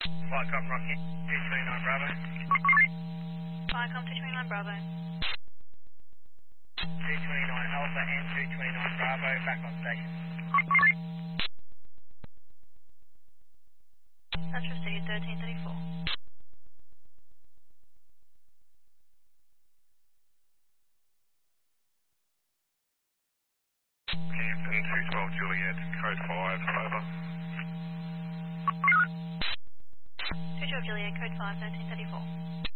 Flycom Rocky, 229 Bravo. Flycom 229 Bravo. 229 Alpha and 229 Bravo, back on station. That's received, 1334. Hampton 212 Juliet, code 5, over. 212 Juliet, code 5, 1334.